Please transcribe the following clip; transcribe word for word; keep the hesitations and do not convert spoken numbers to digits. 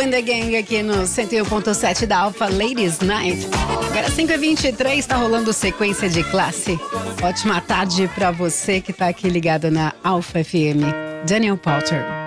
and the Gang aqui no cento e um ponto sete da Alpha Ladies Night. Agora cinco e vinte e três, tá rolando sequência de classe. Ótima tarde pra você que tá aqui ligado na Alpha F M. Daniel Powter.